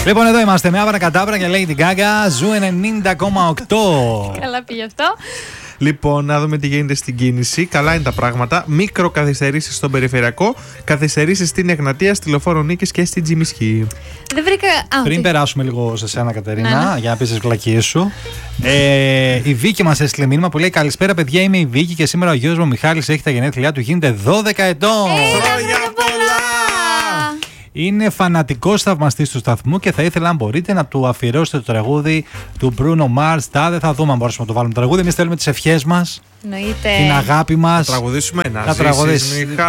Λοιπόν, εδώ είμαστε με Άβαρα Κατάβρα και Lady Gaga. Ζου 90,8. Καλά πήγε αυτό. Λοιπόν, να δούμε τι γίνεται στην κίνηση. Καλά είναι τα πράγματα. Μικροκαθυστερήσεις στον περιφερειακό, καθυστερήσεις στην Εγνατία, στη Λεωφόρο Νίκης και στην Τζιμισχή. Δεν βρήκα. Πριν περάσουμε λίγο σε σένα, Κατερίνα, Ναι. για να πεις τις βλακίες σου. Η Βίκη μας έστειλε μήνυμα που λέει: καλησπέρα, παιδιά. Είμαι η Βίκη και σήμερα ο γιος μου Μιχάλης έχει τα γενέθλιά του. Γίνεται 12 ετών. Χρόνια πολλά! Είναι φανατικός θαυμαστής του σταθμού και θα ήθελα, αν μπορείτε, να του αφιερώσετε το τραγούδι του Bruno Mars. Τάδε, θα δούμε αν μπορούμε να το βάλουμε το τραγούδι. Εμείς θέλουμε τις ευχές μας, Εννοείται. την αγάπη μας. Τραγουδήσουμε ένα. Να τραγουδήσεις.